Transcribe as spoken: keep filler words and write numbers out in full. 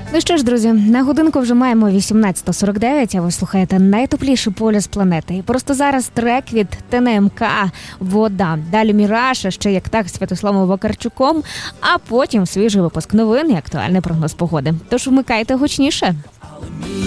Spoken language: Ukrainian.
Ну що ж, друзі, на годинку вже маємо вісімнадцята сорок дев'ять, а ви слухаєте найтепліший полюс планети. І просто зараз трек від ТНМК «Вода». Далі «Міраж», а ще як так з Святославом Вакарчуком, а потім свіжий випуск новин і актуальний прогноз погоди. Тож вмикайте гучніше.